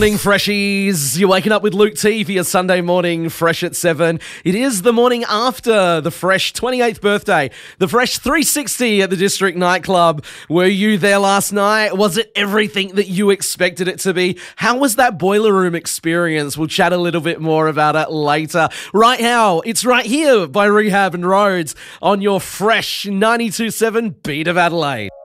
Morning Freshies, you're waking up with Luke T for your Sunday morning Fresh at 7. It is the morning after the Fresh 28th birthday, the Fresh 360 at the District Nightclub. Were you there last night? Was it everything that you expected it to be? How was that boiler room experience? We'll chat a little bit more about it later. Right now, it's right here by Rehab and Roads on your Fresh 92.7 Beat of Adelaide.